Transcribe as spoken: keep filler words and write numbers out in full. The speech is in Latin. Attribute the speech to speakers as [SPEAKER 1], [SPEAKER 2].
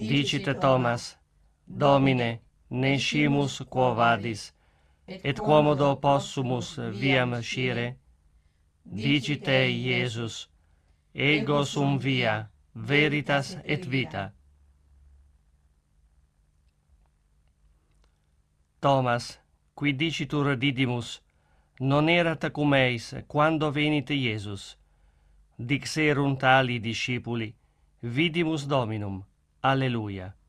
[SPEAKER 1] Dicite Thomas, Domine, nescimus quo vadis, et quomodo possumus viam scire? Dicite Iesus, ego sum via, veritas et vita. Thomas, qui dicitur Didymus, non erat cum eis quando venit Iesus. Dixerunt ali discipuli, vidimus Dominum. Alleluia.